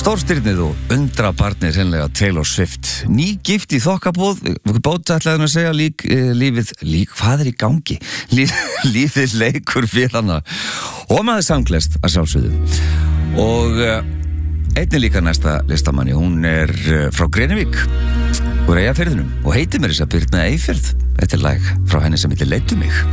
Stórstyrnið og undra barnið hreinlega Taylor Swift. Ný gift í þokkabóð, bótaætlaðin að segja lífið, hvað í gangi? Lífið leikur fyrir hana og maður samglest að sjálfsögðu. Og einnig líka næsta listamanni, hún frá Grenivík úr Eyjafirðinum og heitir mér þess að Birna Eyfirð. Þetta lag frá henni sem heitir Leiddu mig.